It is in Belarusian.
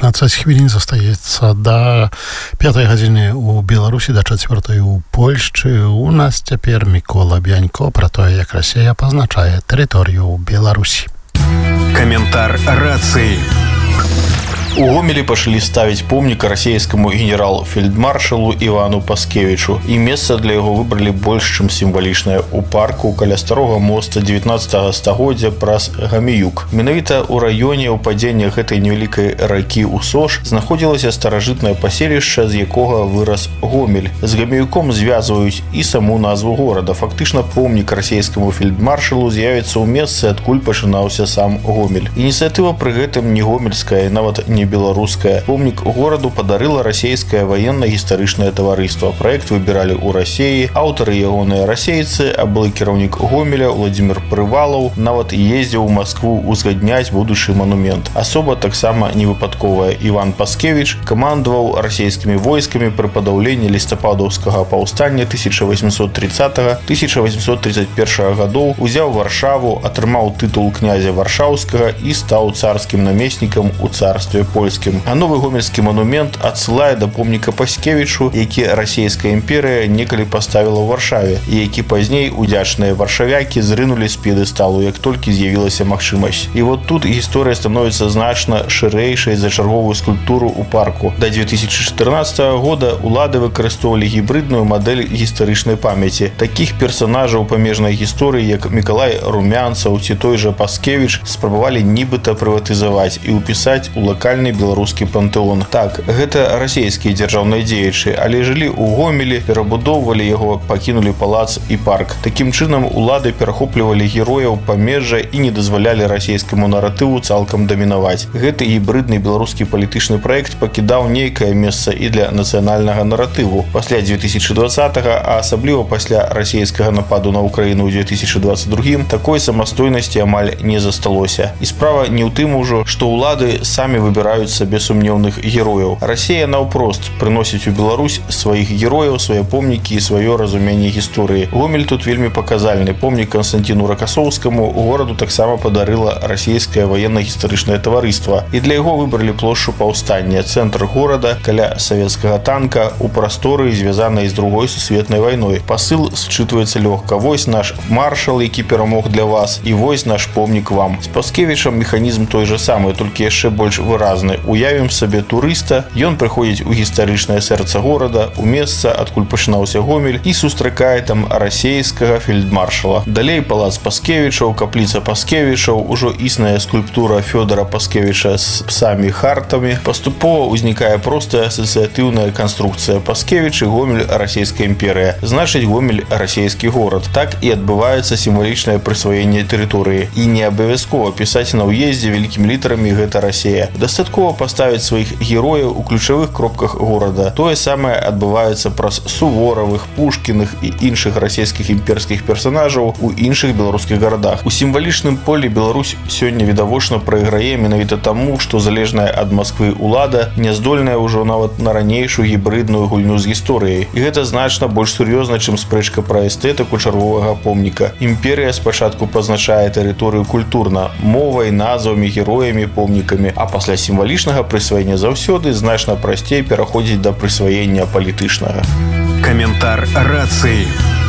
15 хвілін застаецца да 5 гадзіны ў Беларусі, да 4 у Польшчы. У нас цяпер Мікола Бянько пра тое, як Расія пазначае тэрыторыю Беларусі. Каментар рацыі. У Гомелі пачалі ставіць помнік расійскаму генерал-фельдмаршалу Івану Паскевічу, і месца для яго выбралі больш чым сімвалічнае ў парку каля старога моста 19 стагоддзя праз Гаміюк. Менавіта ў раёне ўпадзення гэтай невялікай ракі Усош знаходзілася старажытнае паселішча, з якога вырас Гомель. З Гаміюком звязваюць і саму назву горада. Фактычна помнік расійскаму фельдмаршалу з'явіцца ў месцы, адкуль пачынаўся сам Гомель. Ініцыятыва пры гэтым не гомельская, нават не беларуская. Помнік гораду падарыла расійскае ваенна-гістарычнае таварыства. Праект выбіралі ў Расіі. Аўтары ягоныя расейцы, а былы кіраўнік Гомеля Владзімір Прывалаў нават ездзіў у Маскву узгадняць будучы манумент. Асоба таксама невыпадковая. Іван Паскевіч камандаваў расійскімі войскамі пры падаўленні лістападаўскага паўстання 1830-1831 гадоў, узяў Варшаву, атрымаў тытул князя Варшаўскага і стаў царскім намеснікам у царстве польскім. А новы гомельскі манумент адсылае да помніка Паскевічу, які расійская імперыя некалі паставіла ў Варшаве, і які пазней удзячныя варшавякі зрынулі з п'едэсталу, як толькі з'явілася магчымасць. І вот тут гісторыя становіцца значна шырэйшай за чарговую скульптуру ў парку. Да 2014 года улады выкарыстоўвалі гібрыдную мадэль гістарычнай памяці. Такіх персанажаў памежнай гісторыі, як Мікалай Румянцаў ці той жа Паскевіч, спрабавалі нібыта прыватызаваць і ўпісаць у лакальны беларускі пантэон. Так, гэта расійскія дзяржаўныя дзеячы, але жылі ў Гомелі, перабудоўвалі яго, пакінулі палац і парк. Такім чынам улады перахоплівалі герояў памежжа і не дазвалялі расійскаму наратыву цалкам дамінаваць. Гэты гібрыдны беларускі палітычны праект пакідаў нейкае месца і для нацыянальнага наратыву. Пасля 2020-го, а асабліва пасля расійскага нападу на Украіну ў 2022, такой самастойнасці амаль не засталося. І справа не ў тым ужо, што улады самі выбіраюць сабе сумнеўных герояў. Расія наўпрост прыносіць у Беларусь сваіх герояў, свае помнікі і сваё разуменне гісторыі. Гомель тут вельмі паказальны. Помнік Канстанціну Ракасоўскаму гораду таксама падарыла расійскае ваенна-гістарычнае таварыства. І для яго выбралі плошчу паўстання, цэнтр горада, каля савецкага танка, у прасторы, звязанай з другой сусветнай вайной. Пасыл счытваецца лёгка. Вось наш маршал, які перамог для вас, і вось наш помнік вам. З Паскевічам механізм той жа самы, толькі яшчэ больш выразны. Уявім сабе турыста, ён прыходзіць у гістарычнае сэрца горада, у месца, адкуль пачынаўся Гомель, і сустракае там расійскага фельдмаршала. Далей палац Паскевічаў, капліца Паскевічаў, ужо існая скульптура Фёдора Паскевіча з псамі-хартамі. Паступова ўзнікае простая асацыятыўная канструкцыя Паскевіч і Гомель расійская імперыя. Значыць, Гомель расійскі горад. Так і адбываецца сімвалічнае прысваенне тэрыторыі. І не абавязкова пісаць на ўездзе вялікімі літарамі гэта Расія. Дастаткова паставіць сваіх герояў у ключавых кропках горада. Тое самае адбываецца праз Суворавых, Пушкіных і іншых расійскіх імперскіх персанажаў у іншых беларускіх гарадах. У сімвалічным полі Беларусь сёння відавочна прайграе менавіта таму, што залежная ад Масквы улада не здольная ўжо нават на ранейшую гібрыдную гульню з гісторыяй. І гэта значна больш сур'ёзна, чым спрэчка пра эстэтыку чарговага помніка. Імперія спачатку пазначае тэрыторыю культурна, мовай, назвамі, героямі, помнікамі, а пасля сімвалічнага прысваення заўсёды значна прасцей пераходзіць да прысваення палітычнага. Каментар рацыі.